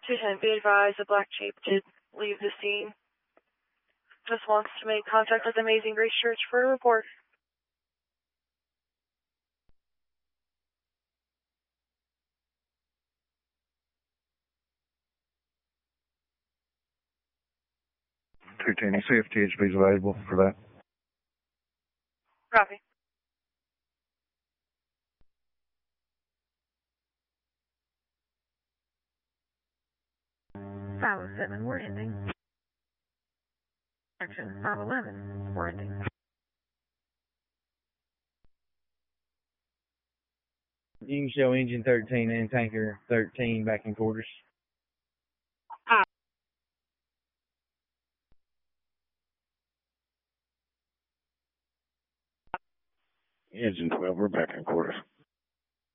Lieutenant, be advised, the Black Jeep did leave the scene. Just wants to make contact with Amazing Grace Church for a report. You see if THB is available for that. Copy. "507, we're ending. Action 511, we're ending." You can show engine 13 and tanker 13 back in quarters. Engine 12, we're back in quarters.